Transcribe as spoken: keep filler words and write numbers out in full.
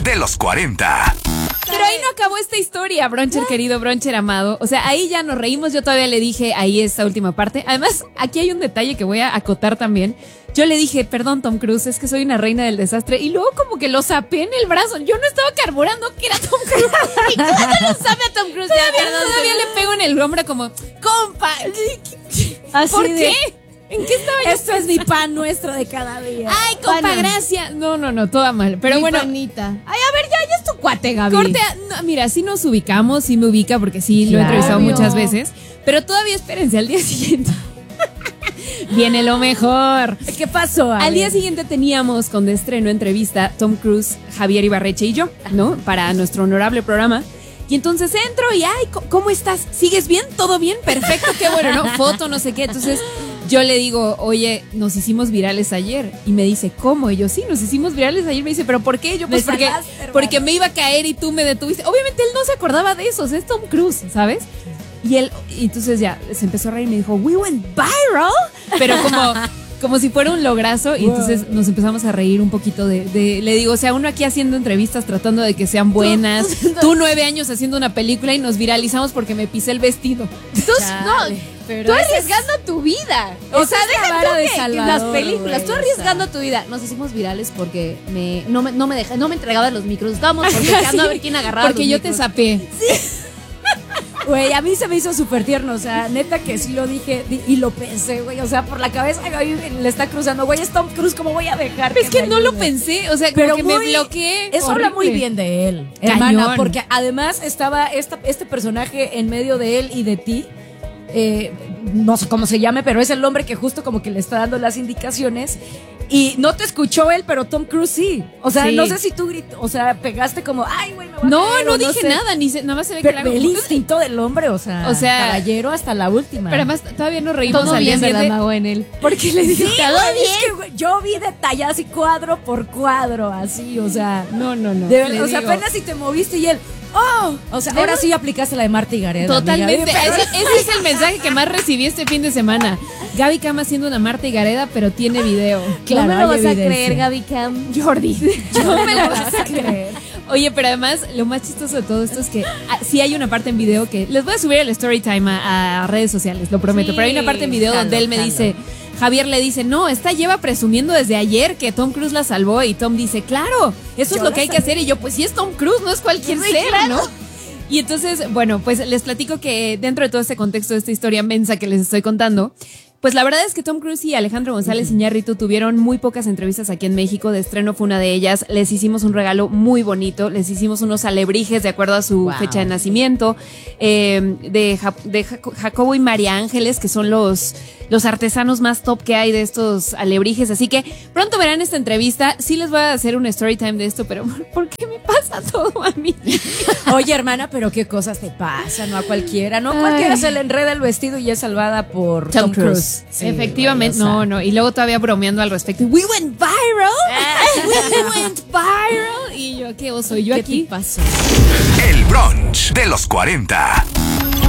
de los cuarenta. Pero ahí no acabó esta historia, Broncher querido, Broncher amado. O sea, ahí ya nos reímos. Yo todavía le dije ahí esta última parte. Además, aquí hay un detalle que voy a acotar también. Yo le dije, perdón, Tom Cruise, es que soy una reina del desastre. Y luego como que lo zapé en el brazo. Yo no estaba carburando que era Tom Cruise. ¿Y cómo te lo sabe a Tom Cruise? Ya, perdón, todavía le pego en el hombro como, compa. Así ¿Por de, qué? ¿En qué estaba yo? Esto es mi pan nuestro de cada día. Ay, compa, Pana. gracias. No, no, no, toda mal. Pero Mi bueno. panita. Ay, a ver, ya, ya es tu cuate, Gaby. Corte, a- no, mira, sí nos ubicamos, sí me ubica porque sí lo he Claro. entrevistado Obvio. muchas veces. Pero todavía espérense, al día siguiente viene lo mejor. ¿Qué pasó? A Al día ver. siguiente teníamos con de estreno entrevista Tom Cruise, Javier Ibarreche y yo, ¿no? Para nuestro honorable programa. Y entonces entro y, ay, ¿cómo- ¿cómo estás? ¿Sigues bien? ¿Todo bien? Perfecto, qué bueno, ¿no? Foto, no sé qué. Entonces yo le digo, oye, nos hicimos virales ayer. Y me dice, ¿cómo? Y yo, sí, nos hicimos virales ayer. Me dice, ¿pero por qué? Yo, pues Me porque, salvaste, hermano. porque me iba a caer y tú me detuviste. Obviamente él no se acordaba de eso, o sea, es Tom Cruise, ¿sabes? Y él, y entonces ya se empezó a reír y me dijo, we went viral. Pero como, como si fuera un lograzo. Y entonces nos empezamos a reír un poquito de, de, le digo, o sea, uno aquí haciendo entrevistas tratando de que sean buenas. Tú nueve años haciendo una película y nos viralizamos porque me pisé el vestido. Entonces, Chale, no, pero Tú ese es- arriesgando tu vida. O Esa sea, es la deja vara tú de que- que Salvador, las películas. güey, Tú o arriesgando tu vida. Nos hicimos virales porque me, no, me, no, me deja, no me entregaba los micros. Estábamos buscando a ver quién agarraba porque los yo te micros. sapé. Güey, a mí se me hizo súper tierno, o sea, neta que sí lo dije di- y lo pensé, güey, o sea, por la cabeza de Gaby le está cruzando, güey, es Tom Cruise, ¿cómo voy a dejar? Es que me no lo ayude? pensé, o sea, como Pero que me muy- bloqueé. Eso habla muy horrible. bien de él, Cañón. hermana, porque además estaba esta, este personaje en medio de él y de ti, eh, no sé cómo se llame, pero es el hombre que justo como que le está dando las indicaciones. Y no te escuchó él, pero Tom Cruise sí. O sea, Sí. no sé si tú grito, o sea, pegaste como, ay, güey, me voy a No, caer", no o dije sé. nada, ni se, nada más se ve que Pero la hago. el instinto del hombre, o sea, O sea, caballero hasta la última. Pero además todavía nos reímos Todo al día bien, ¿verdad, siguiente. Mago, en él? Porque le dije, Sí, güey, es que, güey, yo vi detalles así cuadro por cuadro, así, o sea, no, no, no. de verdad, Le o sea, digo, apenas si te moviste y él, oh, o sea, ahora sí aplicaste la de Marta y Gareda. totalmente. amiga, pero- Ese, ese es el mensaje que más recibí este fin de semana. Gaby Cam haciendo una Marta y Gareda, pero tiene video. Claro, no me lo hay vas a evidencia. creer, Gaby Cam. Jordi. No me la vas a creer. Oye, pero además, lo más chistoso de todo esto es que ah, sí hay una parte en video que les voy a subir el story time a, a redes sociales, lo prometo. Sí, pero hay una parte en video jalo, donde él me jalo. dice, Javier le dice, no, esta lleva presumiendo desde ayer que Tom Cruise la salvó. Y Tom dice, claro, eso Yo es lo la que hay que salvé. hacer. Y yo, pues sí es Tom Cruise, no es cualquier Sí, ser, claro. ¿no? Y entonces, bueno, pues les platico que dentro de todo este contexto de esta historia mensa que les estoy contando, pues la verdad es que Tom Cruise y Alejandro González Iñárritu tuvieron muy pocas entrevistas aquí en México. De estreno fue una de ellas. Les hicimos un regalo muy bonito. Les hicimos unos alebrijes de acuerdo a su Wow. fecha de nacimiento. eh, de, Ja- de Jaco- Jacobo y María Ángeles, que son los, los artesanos más top que hay de estos alebrijes. Así que pronto verán esta entrevista. Sí les voy a hacer un story time de esto, pero ¿por qué me pasa todo a mí? Oye, hermana, pero qué cosas te pasan, no a cualquiera, ¿no? Cualquiera Ay. se le enreda el vestido y es salvada por Tom Tom, Cruise. Cruise. Sí, Efectivamente, güey, o sea. no, no. Y luego todavía bromeando al respecto. We went viral. We went viral. Y yo, ¿qué oso? Y yo ¿Qué aquí. te pasó? El brunch de los cuarenta.